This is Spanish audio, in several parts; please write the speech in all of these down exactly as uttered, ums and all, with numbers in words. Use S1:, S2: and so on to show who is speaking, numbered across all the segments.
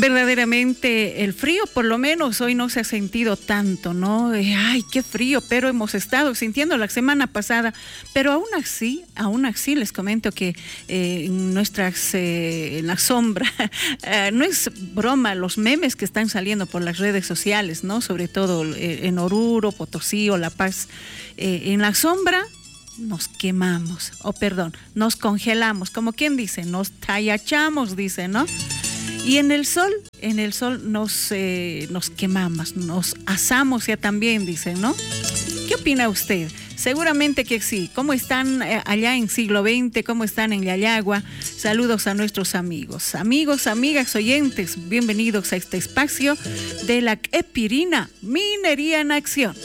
S1: Verdaderamente el frío, por lo menos hoy no se ha sentido tanto, ¿no? Eh, ay, qué frío, pero hemos estado sintiendo la semana pasada, pero aún así, aún así les comento que eh, en nuestras, eh, en la sombra, eh, no es broma los memes que están saliendo por las redes sociales, ¿no? Sobre todo eh, en Oruro, Potosí o La Paz, eh, en la sombra nos quemamos, o oh, perdón, nos congelamos, como quien dice, nos tallachamos, dice, ¿no? Y en el sol, en el sol nos, eh, nos quemamos, nos asamos ya también, dicen, ¿no? ¿Qué opina usted? Seguramente que sí. ¿Cómo están allá en siglo veinte? ¿Cómo están en Yayagua? Saludos a nuestros amigos. Amigos, amigas, oyentes, bienvenidos a este espacio de la Epirina, Minería en Acción.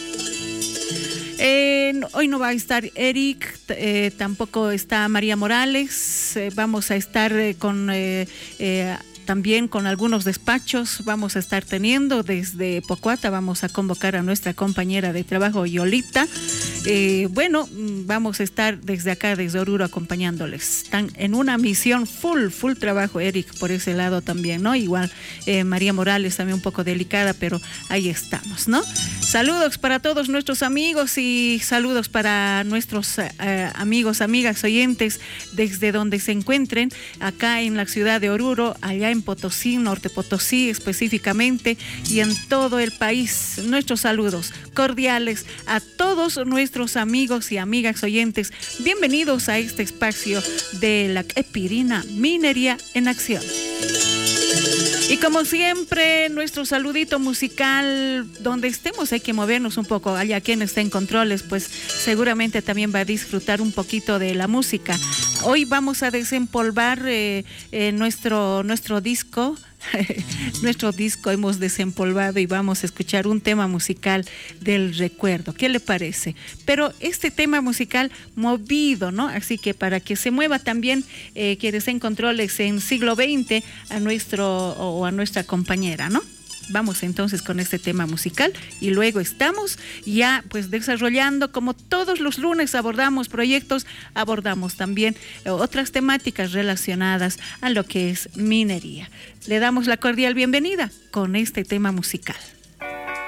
S1: Eh, hoy no va a estar Eric, eh, tampoco está María Morales, eh, vamos a estar eh, con... Eh, eh, también con algunos despachos vamos a estar teniendo desde Pocuata, vamos a convocar a nuestra compañera de trabajo Yolita. Eh, bueno, vamos a estar desde acá, desde Oruro, acompañándoles. Están en una misión full, full trabajo, Eric, por ese lado también, ¿no? Igual eh, María Morales también un poco delicada, pero ahí estamos, ¿no? Saludos para todos nuestros amigos y saludos para nuestros eh, amigos, amigas, oyentes, desde donde se encuentren, acá en la ciudad de Oruro, allá en Potosí, Norte Potosí específicamente, y en todo el país. Nuestros saludos cordiales a todos nuestros amigos y amigas oyentes. Bienvenidos a este espacio de la Epirina, Minería en Acción. Y como siempre, nuestro saludito musical, donde estemos hay que movernos un poco. Allá quien está en controles, pues seguramente también va a disfrutar un poquito de la música. Hoy vamos a desempolvar eh, eh, nuestro, nuestro disco. Nuestro disco hemos desempolvado y vamos a escuchar un tema musical del recuerdo. ¿Qué le parece? Pero este tema musical movido, ¿no? Así que para que se mueva también eh, quienes en controles en siglo veinte a nuestro o a nuestra compañera, ¿no? Vamos entonces con este tema musical y luego estamos ya pues desarrollando, como todos los lunes abordamos proyectos, abordamos también otras temáticas relacionadas a lo que es minería. Le damos la cordial bienvenida con este tema musical.